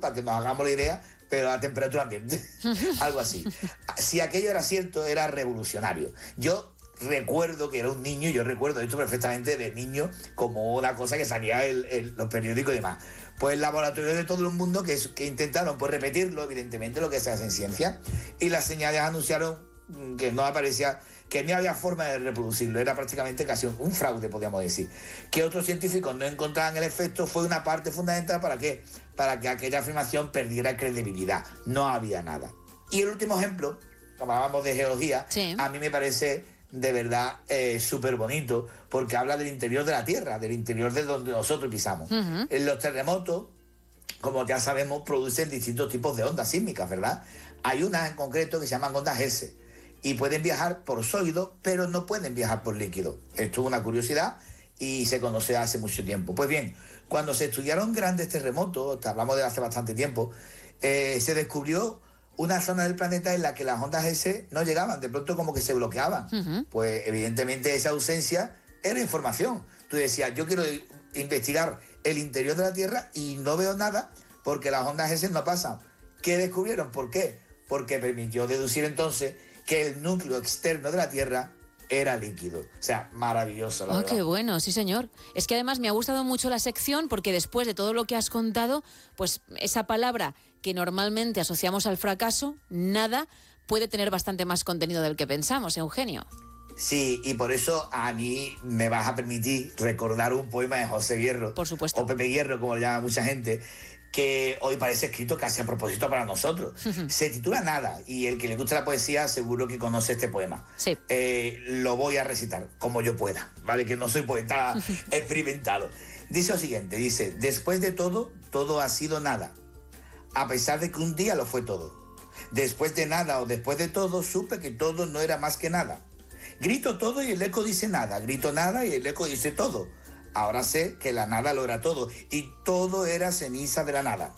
para que nos hagamos la idea, pero a temperatura ambiente, algo así. Si aquello era cierto, era revolucionario. Yo recuerdo que era un niño, yo recuerdo esto perfectamente de niño, como una cosa que salía en los periódicos y demás. Pues laboratorios de todo el mundo que intentaron pues repetirlo, evidentemente, lo que se hace en ciencia, y las señales anunciaron que no aparecía, que no había forma de reproducirlo, era prácticamente casi un fraude, podríamos decir. Que otros científicos no encontraban el efecto fue una parte fundamental para que aquella afirmación perdiera credibilidad. No había nada. Y el último ejemplo, como hablábamos de geología, sí, a mí me parece de verdad súper bonito, porque habla del interior de la Tierra, del interior de donde nosotros pisamos. En los terremotos, como ya sabemos, producen distintos tipos de ondas sísmicas, ¿verdad? Hay unas en concreto que se llaman ondas S, y pueden viajar por sólido, pero no pueden viajar por líquido. Esto es una curiosidad y se conoce hace mucho tiempo. Pues bien, cuando se estudiaron grandes terremotos, hablamos de hace bastante tiempo, se descubrió una zona del planeta en la que las ondas S no llegaban, de pronto como que se bloqueaban. Pues evidentemente esa ausencia era información. Tú decías, yo quiero investigar el interior de la Tierra y no veo nada porque las ondas S no pasan. ¿Qué descubrieron? ¿Por qué? Porque permitió deducir entonces que el núcleo externo de la Tierra era líquido. O sea, maravilloso, la verdad. Qué bueno, sí señor. Es que además me ha gustado mucho la sección porque después de todo lo que has contado, pues esa palabra que normalmente asociamos al fracaso, nada, puede tener bastante más contenido del que pensamos, Eugenio. Sí, y por eso a mí me vas a permitir recordar un poema de José Hierro. Por supuesto. O Pepe Hierro, como lo llama mucha gente, que hoy parece escrito casi a propósito para nosotros. Se titula Nada, y el que le gusta la poesía seguro que conoce este poema. Sí. Lo voy a recitar como yo pueda, ¿vale? Que no soy poeta experimentado. Dice lo siguiente, dice, después de todo, todo ha sido nada, a pesar de que un día lo fue todo. Después de nada o después de todo, supe que todo no era más que nada. Grito todo y el eco dice nada, grito nada y el eco dice todo. Ahora sé que la nada lo era todo y todo era ceniza de la nada.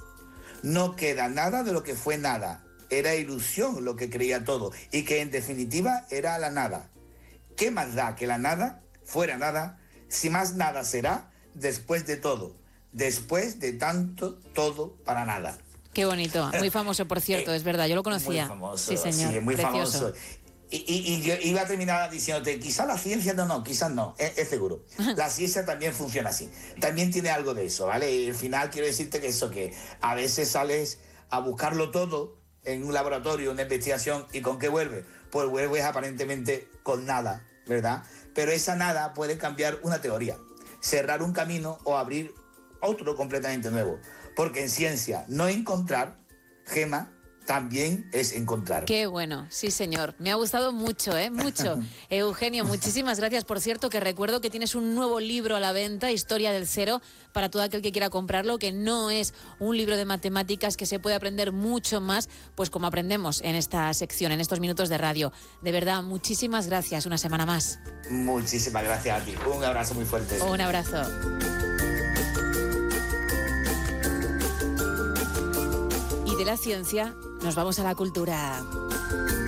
No queda nada de lo que fue nada. Era ilusión lo que creía todo y que en definitiva era la nada. ¿Qué más da que la nada fuera nada si más nada será después de todo? Después de tanto todo para nada. Qué bonito, muy famoso por cierto, es verdad, yo lo conocía. Muy famoso, sí señor, sí, muy precioso. famoso. Y yo iba a terminar diciéndote, quizás la ciencia, no, quizás no, es seguro. La ciencia también funciona así, también tiene algo de eso, ¿vale? Y al final quiero decirte que eso, que a veces sales a buscarlo todo en un laboratorio, una investigación, ¿y con qué vuelves? Pues vuelves aparentemente con nada, ¿verdad? Pero esa nada puede cambiar una teoría, cerrar un camino o abrir otro completamente nuevo. Porque en ciencia, no encontrar, Gema, también es encontrar. Qué bueno, sí señor. Me ha gustado mucho, mucho. Eugenio, muchísimas gracias. Por cierto, que recuerdo que tienes un nuevo libro a la venta, Historia del Cero, para todo aquel que quiera comprarlo, que no es un libro de matemáticas, que se puede aprender mucho más, pues como aprendemos en esta sección, en estos minutos de radio. De verdad, muchísimas gracias. Una semana más. Muchísimas gracias a ti. Un abrazo muy fuerte. Un abrazo. Y de la ciencia nos vamos a la cultura.